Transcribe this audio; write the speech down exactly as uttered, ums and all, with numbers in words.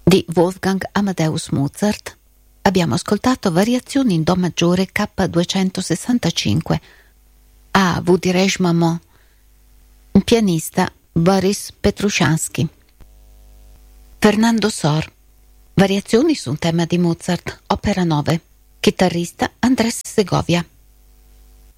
di Wolfgang Amadeus Mozart abbiamo ascoltato variazioni in Do maggiore K duecentosessantacinque a V di Rejmamon, un pianista Boris Petrushansky. Fernando Sor, variazioni su un tema di Mozart, opera nove, chitarrista Andrés Segovia.